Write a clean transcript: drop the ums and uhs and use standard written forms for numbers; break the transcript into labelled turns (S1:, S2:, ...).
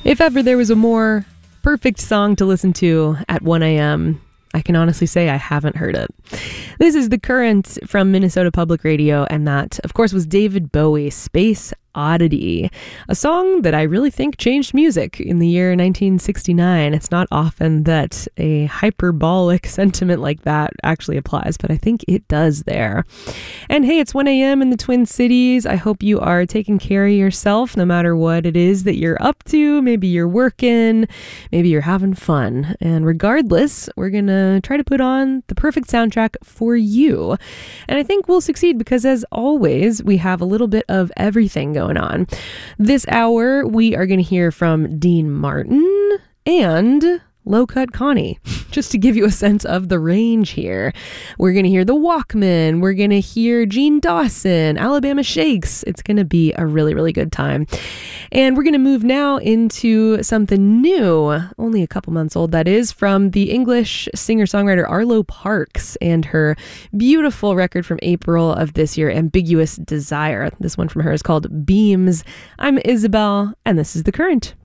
S1: If ever there was a more perfect song to listen to at 1 a.m., I can honestly say I haven't heard it. This is The Current from Minnesota Public Radio, and that, of course, was David Bowie, Space Oddity, a song that I really think changed music in the year 1969. It's not often that a hyperbolic sentiment like that actually applies, but I think it does there. And hey, it's 1 a.m. in the Twin Cities. I hope you are taking care of yourself no matter what it is that you're up to. Maybe you're working, maybe you're having fun. And regardless, we're going to try to put on the perfect soundtrack for you. And I think we'll succeed because, as always, we have a little bit of everything going on. This hour, we are going to hear from Dean Martin and Low Cut Connie, just to give you a sense of the range here. We're going to hear the Walkmen. We're going to hear Gene Dawson, Alabama Shakes. It's going to be a really, really good time. And we're going to move now into something new, only a couple months old, that is, from the English singer-songwriter Arlo Parks and her beautiful record from April of this year, Ambiguous Desire. This one from her is called Beams. I'm Isabel, and this is The Current.